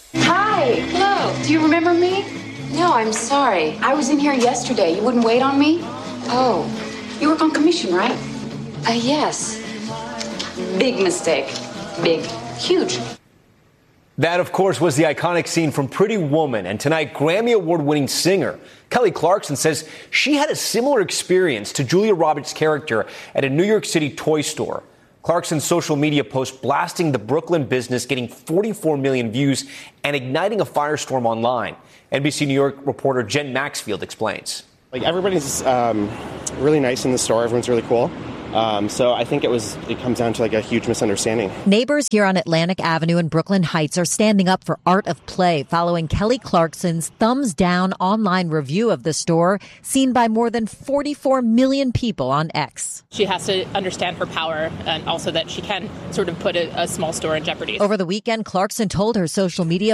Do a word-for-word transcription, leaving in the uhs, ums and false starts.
Hi. Hello. Do you remember me? No, I'm sorry. I was in here yesterday. You wouldn't wait on me? Oh. You work on commission, right? Uh, yes. Big mistake. Big. Huge. That, of course, was the iconic scene from Pretty Woman. And tonight, Grammy Award-winning singer Kelly Clarkson says she had a similar experience to Julia Roberts' character at a New York City toy store. Clarkson's social media post blasting the Brooklyn business, getting forty-four million views and igniting a firestorm online. N B C New York reporter Jen Maxfield explains. Like, everybody's um, really nice in the store. Everyone's really cool. Um, so I think it was, it comes down to like a huge misunderstanding. Neighbors here on Atlantic Avenue in Brooklyn Heights are standing up for Art of Play following Kelly Clarkson's thumbs down online review of the store, seen by more than forty-four million people on X. She has to understand her power and also that she can sort of put a, a small store in jeopardy. Over the weekend, Clarkson told her social media